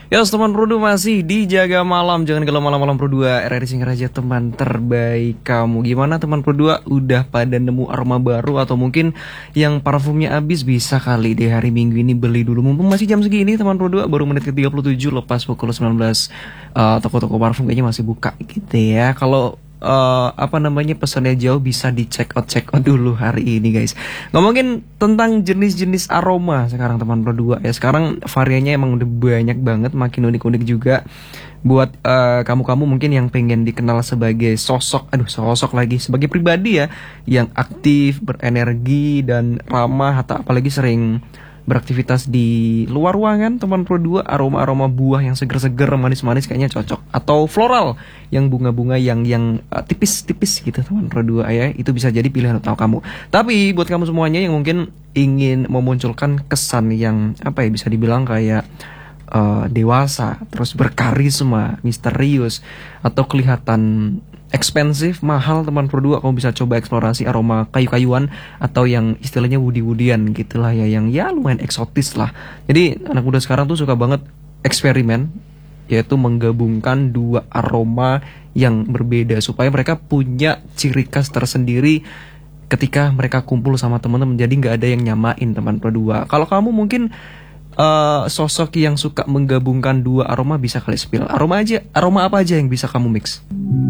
Ya, teman Pro 2 masih dijaga malam. Jangan kalau malam-malam Pro 2. RRI Singaraja teman terbaik kamu. Gimana teman Pro 2? Udah pada nemu aroma baru atau mungkin yang parfumnya habis? Bisa kali deh hari Minggu ini beli dulu. Mumpung masih jam segini teman Pro 2, baru menit ke-37 lepas pukul 19. Toko-toko parfum kayaknya masih buka gitu ya. Kalau pesannya jauh, bisa di check out dulu hari ini guys. Ngomongin tentang jenis-jenis aroma sekarang teman Pro 2 ya. Sekarang variannya emang udah banyak banget, makin unik-unik juga. Buat kamu-kamu mungkin yang pengen dikenal sebagai sosok lagi sebagai pribadi ya, yang aktif, berenergi dan ramah, atau apalagi sering beraktivitas di luar ruangan teman Pro 2, aroma-aroma buah yang seger-seger, manis-manis kayaknya cocok. Atau floral yang bunga-bunga yang tipis-tipis gitu teman Pro 2 ya. Itu bisa jadi pilihan utama kamu. Tapi buat kamu semuanya yang mungkin ingin memunculkan kesan yang bisa dibilang kayak dewasa, terus berkarisma, misterius, atau kelihatan expensive, mahal teman Pro 2, kamu bisa coba eksplorasi aroma kayu-kayuan atau yang istilahnya woody-woodyan gitulah ya, yang ya lumayan eksotis lah. Jadi anak muda sekarang tuh suka banget eksperimen, yaitu menggabungkan dua aroma yang berbeda supaya mereka punya ciri khas tersendiri ketika mereka kumpul sama teman-teman. Jadi nggak ada yang nyamain teman Pro 2. Kalau kamu mungkin sosok yang suka menggabungkan dua aroma, bisa kali spill aroma apa aja yang bisa kamu mix.